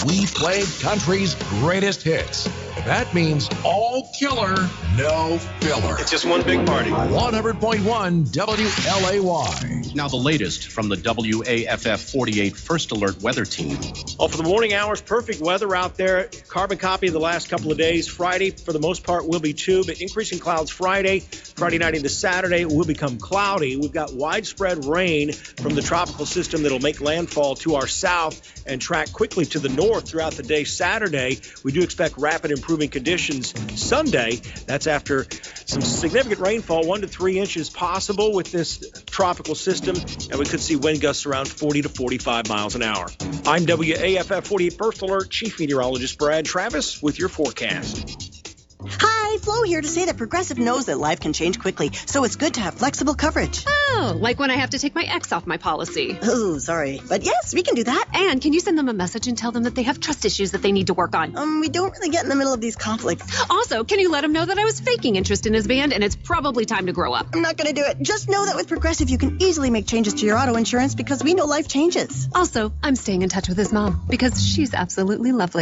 We play country's greatest hits. That means all killer, no filler. It's just one big party. 100.1 WLAY. Now the latest from the WAFF 48 First Alert Weather Team. Oh, for the morning hours, perfect weather out there. Carbon copy of the last couple of days. Friday, for the most part, will be too, but increasing clouds Friday night into Saturday will become cloudy. We've got widespread rain from the tropical system that'll make landfall to our south and track quickly to the north throughout the day Saturday. We do expect rapid improving conditions Sunday. That's after some significant rainfall, 1 to 3 inches possible with this tropical system, and we could see wind gusts around 40 to 45 miles an hour. I'm WAFF 48 First Alert Chief Meteorologist Brad Travis with your forecast. Hi, Flo here to say that Progressive knows that life can change quickly, so it's good to have flexible coverage. Oh, like when I have to take my ex off my policy. Oh, sorry. But yes, we can do that. And can you send them a message and tell them that they have trust issues that they need to work on? We don't really get in the middle of these conflicts. Also, can you let them know that I was faking interest in his band and it's probably time to grow up? I'm not going to do it. Just know that with Progressive, you can easily make changes to your auto insurance because we know life changes. Also, I'm staying in touch with his mom because she's absolutely lovely.